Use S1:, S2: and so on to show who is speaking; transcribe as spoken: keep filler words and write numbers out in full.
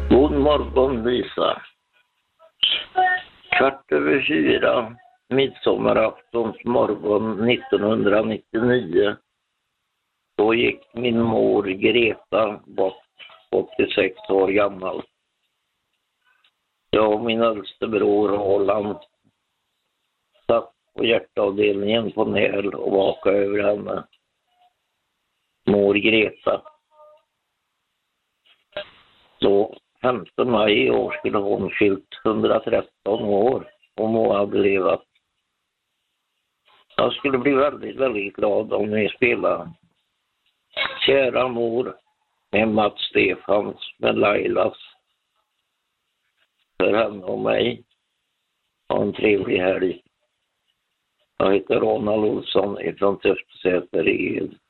S1: God morgon, Lisa. Kvart över fyra, midsommaraftons morgon nittonhundranittionio. Då gick min mor Greta bort, åttiosex år gammal. Jag och min äldste bror Roland satt på hjärtavdelningen på Näl och vakade över henne. Mor Greta. Så femte maj i år skulle hon fyllt hundratretton år om hon hade levat. Jag skulle bli väldigt, väldigt glad om ni spelar Kära mor med Mats Stefans med Lailas. För henne och mig. Ha en trevlig helg. Jag heter Ronald Olsson ifrån Töftsäter i